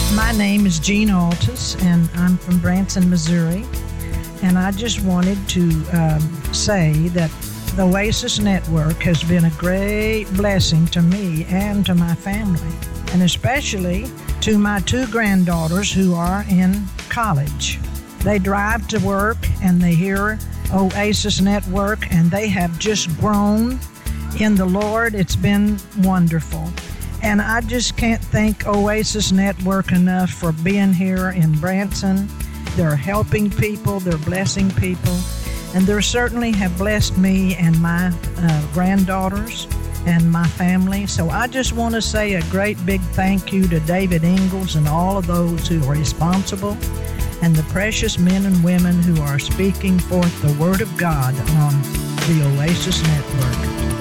My name is Jean Altus, and I'm from Branson, Missouri. And I just wanted to say that the Oasis Network has been a great blessing to me and to my family, and especially to my two granddaughters who are in college. They drive to work and they hear Oasis Network, and they have just grown in the Lord. It's been wonderful. And I just can't thank Oasis Network enough for being here in Branson. They're helping people, they're blessing people, and they certainly have blessed me and my granddaughters and my family. So I just want to say a great big thank you to David Ingalls and all of those who are responsible, and the precious men and women who are speaking forth the Word of God on the Oasis Network.